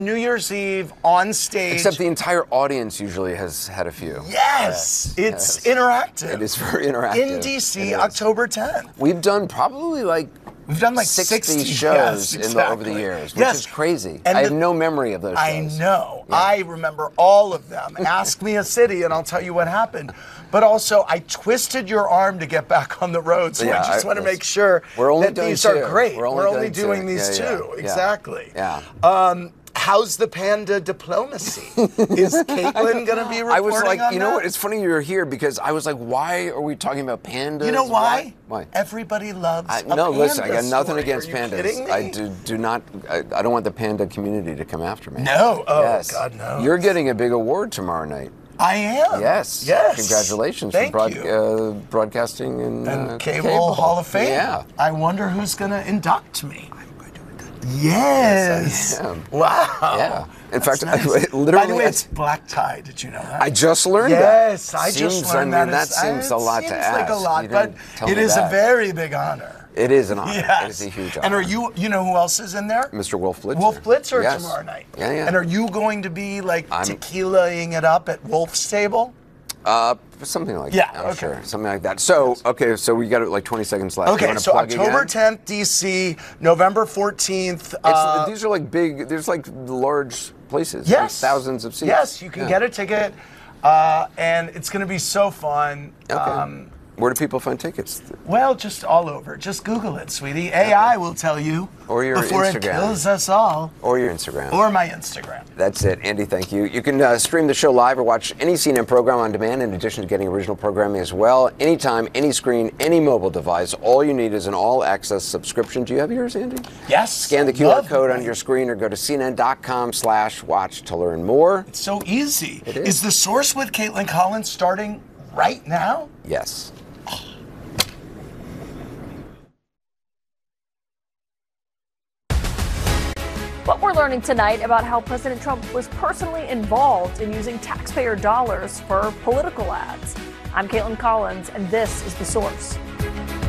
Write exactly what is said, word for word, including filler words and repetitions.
New Year's Eve on stage. Except the entire audience usually has had a few. Yes, yes. It's yes. interactive. It is very interactive. In D C, October tenth. We've done probably like We've done like sixty, sixty shows yes, in exactly. the, over the years, which yes. is crazy. And I the, have no memory of those shows. I know. Yeah. I remember all of them. Ask me a city and I'll tell you what happened. But also, I twisted your arm to get back on the road, so yeah, I just I, want to make sure we're only that doing these two. are great. We're only, we're only doing, doing these yeah, two. Yeah, exactly. Yeah. Um, how's the panda diplomacy? Is Caitlin going to be reporting I was like, on you know that? what? It's funny you're here because I was like, why are we talking about pandas? You know why? Why? Everybody loves I, a no, panda listen, I got nothing story. against Are you pandas. kidding me? I do, do not, I, I don't want the panda community to come after me. No. Oh, yes. God, no. You're getting a big award tomorrow night. I am. Yes. Yes. Congratulations Thank for broad, you. Uh, broadcasting in and uh, Cable, Cable Hall of Fame. Yeah. I wonder who's going to induct me. I'm going to induct Yes. Yes, I am. Wow. Yeah. In That's fact, nice. I, literally, By the way, I- it's black tie. Did you know that? I just learned that. Yes, I seems, just learned I mean, that. that It's- seems a it lot seems to like ask. a lot, You but didn't tell it me is that. a very big honor. It is an honor. Yes. It is a huge honor. And are you, you know who else is in there? Mister Wolf Blitzer. Wolf Blitzer Yes. tomorrow night. Yeah, yeah. And are you going to be like I'm- tequilaing it up at Wolf's table? Uh, something like Yeah, that. I'm okay. sure. Something like that. So, okay, so we got like twenty seconds left. You Okay, wanna so plug October again? tenth, D C, November fourteenth. It's, Uh, these are like big, there's like large places. yes. Like thousands of seats. Yes, you can Yeah. get a ticket, uh, and it's going to be so fun. Okay. Um, Where do people find tickets? well, just all over. Just Google it, sweetie. A I will tell you. Or your before Instagram. it kills us all. Or your Instagram. Or my Instagram. That's it. Andy, thank you. You can uh, stream the show live or watch any C N N program on demand in addition to getting original programming as well. Anytime, any screen, any mobile device. All you need is an all-access subscription. Do you have yours, Andy? Yes. Scan the Q R love code it. on your screen or go to C N N dot com slash watch to learn more. It's so easy. It is. Is The Source with Caitlin Collins starting right now? Yes. What we're learning tonight about how President Trump was personally involved in using taxpayer dollars for political ads. I'm Caitlin Collins, and this is The Source.